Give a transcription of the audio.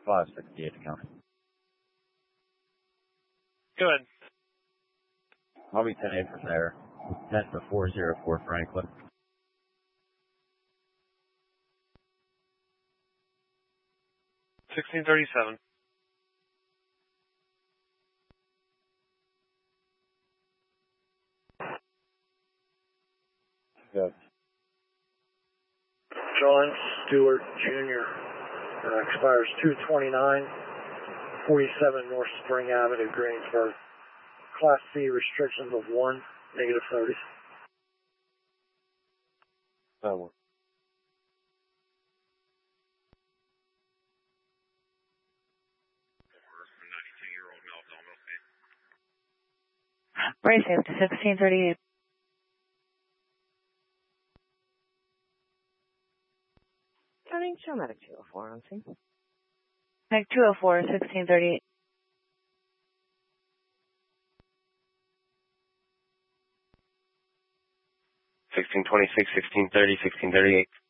568 to count. Go ahead. I'll be 10-8 from there. That's the 404 Franklin. $16.37. Good. John Stewart Jr. Expires 2/29/47 North Spring Avenue, Greensburg. Class C restrictions of 1, -30. That works. Racing to 1638. Counting show medic 204 on scene. Medic 204, 1638. $16.26, $16.30, $16.38.